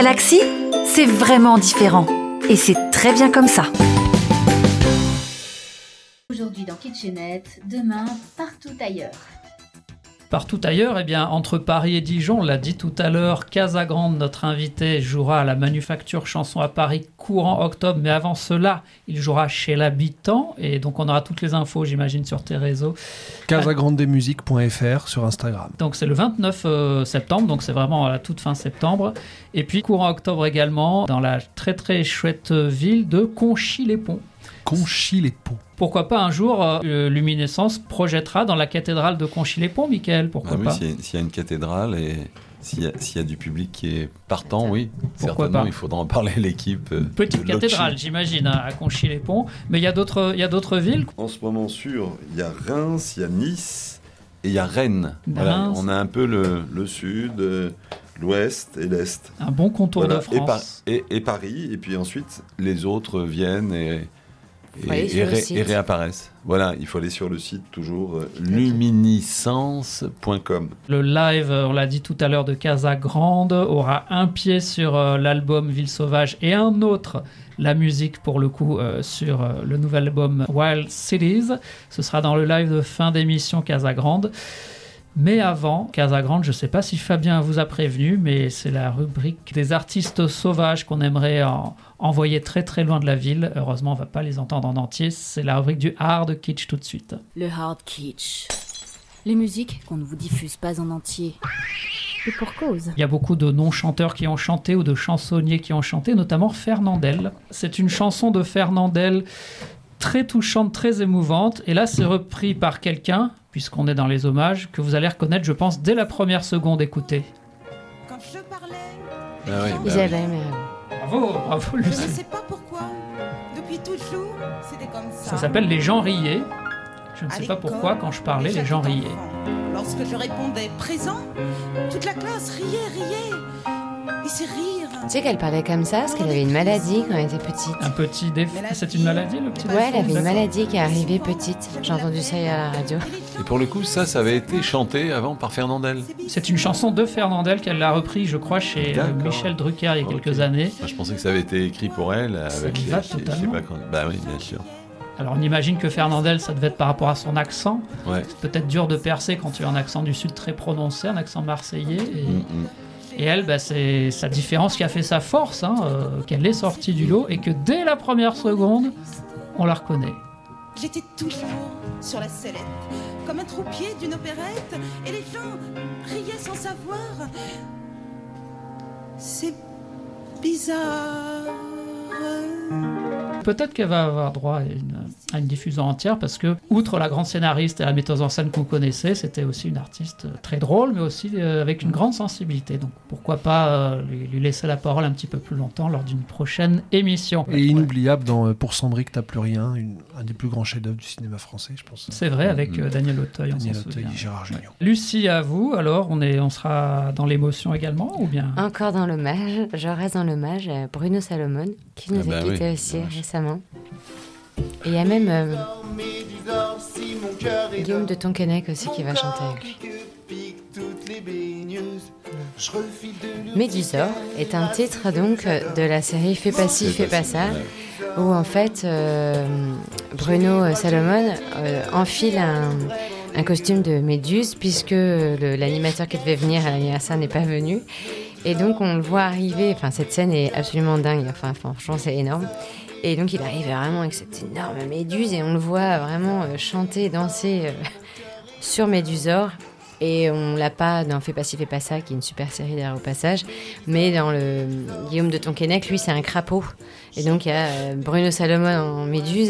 Galaxy, c'est vraiment différent. Et c'est très bien comme ça. Aujourd'hui dans Kitchenette, demain partout ailleurs. Partout ailleurs, eh bien, entre Paris et Dijon, on l'a dit tout à l'heure, Casagrande, notre invité, jouera à la Manufacture Chanson à Paris courant octobre. Mais avant cela, il jouera chez l'Habitant. Et donc, on aura toutes les infos, j'imagine, sur tes réseaux. casagrandemusique.fr sur Instagram. Donc, c'est le 29 septembre, donc c'est vraiment à la toute fin septembre. Et puis, courant octobre également, dans la très très chouette ville de Conchy-les-Ponts. Conchy-les-Ponts. Pourquoi pas un jour, Luminescence projettera dans la cathédrale de Conchy-les-Ponts, Mickaël, pourquoi pas? S'il y a une cathédrale et s'il y a du public qui est partant, oui, pourquoi certainement, pas. il faudra en parler à l'équipe. Petite cathédrale, j'imagine, à Conchy-les-Ponts. Mais il y a d'autres villes. En ce moment il y a Reims, il y a Nice et il y a Rennes. Voilà, on a un peu le sud, l'ouest et l'est. Un bon contour de France. Et Paris, et puis ensuite les autres viennent et réapparaissent. Voilà, il faut aller sur le site toujours luminiscence.com. Le live, on l'a dit tout à l'heure, de Casagrande aura un pied sur l'album Ville Sauvage et un autre, la musique pour le coup, sur le nouvel album Wild Cities. Ce sera dans le live de fin d'émission Casagrande. Mais avant, Casagrande, je ne sais pas si Fabien vous a prévenu, mais c'est la rubrique des artistes sauvages qu'on aimerait envoyer très très loin de la ville. Heureusement, on ne va pas les entendre en entier. C'est la rubrique du hard kitsch tout de suite. Le hard kitsch. Les musiques qu'on ne vous diffuse pas en entier. Et pour cause. Il y a beaucoup de non-chanteurs qui ont chanté ou de chansonniers qui ont chanté, notamment Fernandel. C'est une chanson de Fernandel très touchante, très émouvante. Et là, c'est repris par quelqu'un, puisqu'on est dans les hommages, que vous allez reconnaître, je pense, dès la première seconde. Écoutez. Quand je parlais... Isabelle, Bravo, Lucie. Je ne sais pas pourquoi. Depuis toujours, c'était comme ça. Ça s'appelle Les gens riaient. Je ne sais pas pourquoi, quand je parlais, les gens riaient. Lorsque je répondais présent, toute la classe riait. Et c'est rire. Tu sais qu'elle parlait comme ça parce qu'elle avait une maladie quand elle était petite. Un petit défaut. C'est une maladie, le petit défaut? Ouais, elle avait une maladie qui est arrivée petite. J'ai entendu ça hier à la radio. Et pour le coup, ça avait été chanté avant par Fernandel. C'est une chanson de Fernandel qu'elle a repris, je crois, chez Michel Drucker il y a quelques années. Je pensais que ça avait été écrit pour elle. Avec ça va totalement. Bah oui, bien sûr. Alors on imagine que Fernandel, ça devait être par rapport à son accent. Ouais. C'est peut-être dur de percer quand tu as un accent du Sud très prononcé, un accent marseillais. Et elle, c'est sa différence qui a fait sa force, qu'elle est sortie du lot et que dès la première seconde, on la reconnaît. J'étais toujours sur la sellette, comme un troupier d'une opérette, et les gens riaient sans savoir. C'est bizarre. Peut-être qu'elle va avoir droit à une diffusion entière parce que, outre la grande scénariste et la metteuse en scène qu'on connaissait, c'était aussi une artiste très drôle, mais aussi avec une grande sensibilité. Donc pourquoi pas lui laisser la parole un petit peu plus longtemps lors d'une prochaine émission. Et inoubliable dans Pour Sandrick, t'as plus rien, un des plus grands chefs-d'œuvre du cinéma français, je pense. C'est vrai, avec Daniel Auteuil, Daniel Auteuil et Gérard Jugnot. Lucie, à vous, alors, on sera dans l'émotion également ou bien? Encore dans l'hommage, je reste dans l'hommage à Bruno Salomon, qui nous a quittés aussi récemment. Et il y a même Guillaume de Tonquénec aussi qui va chanter avec lui. Médusor est un titre donc de la série Fais pas ci, fais pas ça, où en fait Bruno Salomon enfile un costume de méduse puisque l'animateur qui devait venir à l'anniversaire n'est pas venu. Et donc on le voit arriver, cette scène est absolument dingue, franchement c'est énorme. Et donc il arrive vraiment avec cette énorme méduse et on le voit vraiment chanter, danser sur Médusor. Et on l'a pas dans Fais pas ci, fais pas ça, qui est une super série d'ailleurs au passage. Mais dans le Guillaume de Tonquénec, lui c'est un crapaud. Et donc il y a Bruno Salomon en méduse